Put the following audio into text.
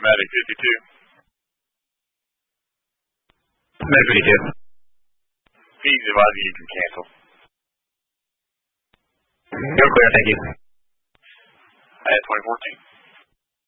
Medic 52. Medic 52. Please advise you can cancel. You're clear, thank you. I had 2014.